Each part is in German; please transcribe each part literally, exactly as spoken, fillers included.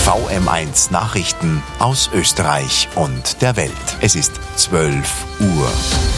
V M eins Nachrichten aus Österreich und der Welt. Es ist zwölf Uhr.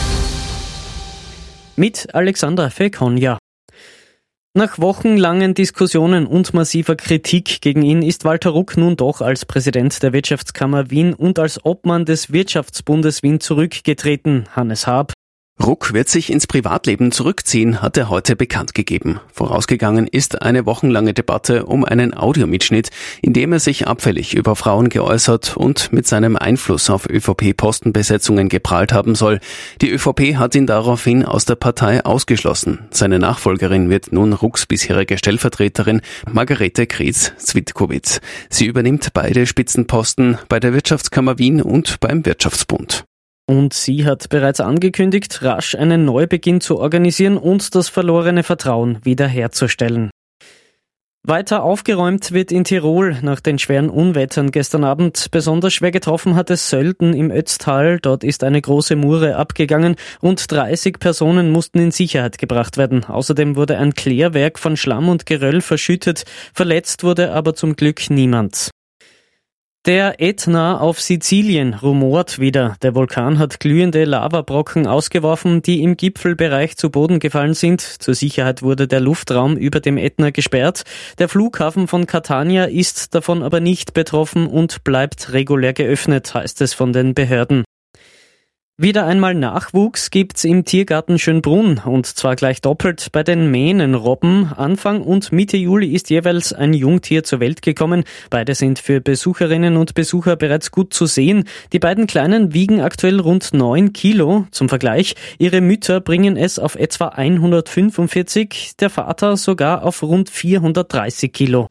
Mit Alexandra Fekonja. Nach wochenlangen Diskussionen und massiver Kritik gegen ihn ist Walter Ruck nun doch als Präsident der Wirtschaftskammer Wien und als Obmann des Wirtschaftsbundes Wien zurückgetreten. Hannes Haab. Ruck wird sich ins Privatleben zurückziehen, hat er heute bekannt gegeben. Vorausgegangen ist eine wochenlange Debatte um einen Audiomitschnitt, in dem er sich abfällig über Frauen geäußert und mit seinem Einfluss auf ÖVP-Postenbesetzungen geprahlt haben soll. Die ÖVP hat ihn daraufhin aus der Partei ausgeschlossen. Seine Nachfolgerin wird nun Rucks bisherige Stellvertreterin Margarete Kriez-Zwitkowitz. Sie übernimmt beide Spitzenposten bei der Wirtschaftskammer Wien und beim Wirtschaftsbund. Und sie hat bereits angekündigt, rasch einen Neubeginn zu organisieren und das verlorene Vertrauen wiederherzustellen. Weiter aufgeräumt wird in Tirol nach den schweren Unwettern gestern Abend. Besonders schwer getroffen hat es Sölden im Ötztal. Dort ist eine große Mure abgegangen. Rund dreißig Personen mussten in Sicherheit gebracht werden. Außerdem wurde ein Klärwerk von Schlamm und Geröll verschüttet. Verletzt wurde aber zum Glück niemand. Der Ätna auf Sizilien rumort wieder. Der Vulkan hat glühende Lavabrocken ausgeworfen, die im Gipfelbereich zu Boden gefallen sind. Zur Sicherheit wurde der Luftraum über dem Ätna gesperrt. Der Flughafen von Catania ist davon aber nicht betroffen und bleibt regulär geöffnet, heißt es von den Behörden. Wieder einmal Nachwuchs gibt's im Tiergarten Schönbrunn und zwar gleich doppelt bei den Mähnenrobben. Anfang und Mitte Juli ist jeweils ein Jungtier zur Welt gekommen. Beide sind für Besucherinnen und Besucher bereits gut zu sehen. Die beiden Kleinen wiegen aktuell rund neun Kilo. Zum Vergleich, ihre Mütter bringen es auf etwa hundertfünfundvierzig, der Vater sogar auf rund vierhundertdreißig Kilo.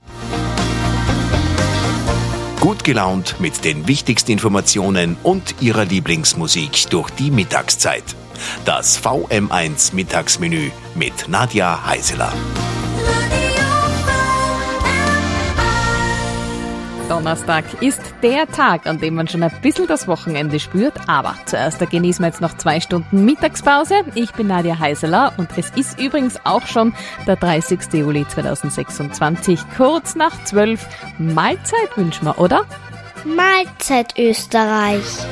Gut gelaunt mit den wichtigsten Informationen und Ihrer Lieblingsmusik durch die Mittagszeit. Das V M eins Mittagsmenü mit Nadja Heiseler. Donnerstag ist der Tag, an dem man schon ein bisschen das Wochenende spürt, aber zuerst genießen wir jetzt noch zwei Stunden Mittagspause. Ich bin Nadja Heiseler und es ist übrigens auch schon der dreißigster Juli zweitausendsechsundzwanzig, kurz nach zwölf. Mahlzeit wünschen wir, oder? Mahlzeit Österreich.